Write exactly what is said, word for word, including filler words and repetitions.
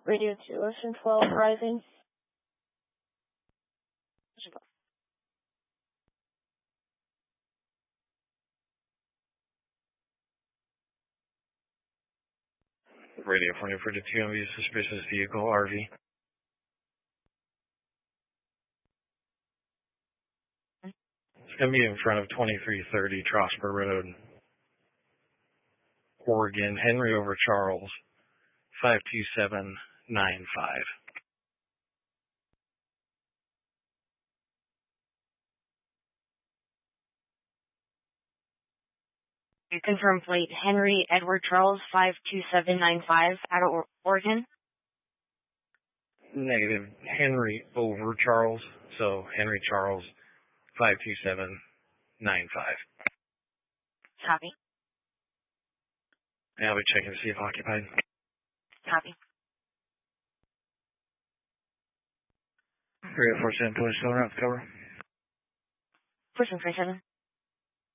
Radio two, Ocean twelve, rising. Ocean twelve. Radio for for the two M V suspicious vehicle, R V. It's going to be in front of twenty-three thirty Trosper Road, Oregon, Henry over Charles, five two seven nine five. You confirm plate Henry Edward Charles five two seven nine five out of or- Oregon? Negative. Henry over Charles. So Henry Charles five two seven nine five. Copy. I'll be checking to see if occupied. Copy. Radio four seven twenty-seven, route cover. Person twenty-seven.